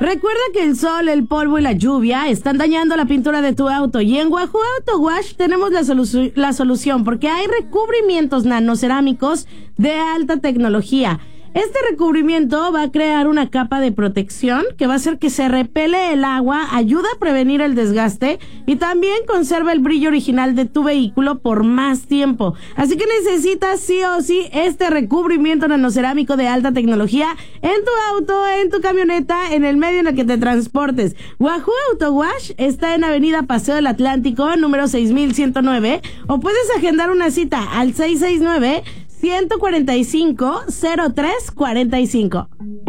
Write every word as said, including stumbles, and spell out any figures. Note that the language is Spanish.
Recuerda que el sol, el polvo y la lluvia están dañando la pintura de tu auto, y en Wahoo Auto Wash tenemos la, solu- la solución, porque hay recubrimientos nanocerámicos de alta tecnología. Este recubrimiento va a crear una capa de protección que va a hacer que se repele el agua, ayuda a prevenir el desgaste y también conserva el brillo original de tu vehículo por más tiempo. Así que necesitas sí o sí este recubrimiento nanocerámico de alta tecnología en tu auto, en tu camioneta, en el medio en el que te transportes. Wahoo Auto Wash está en Avenida Paseo del Atlántico, número seis mil ciento nueve, o puedes agendar una cita al seis seis nueve, uno cuatro cinco, cero tres cuatro cinco.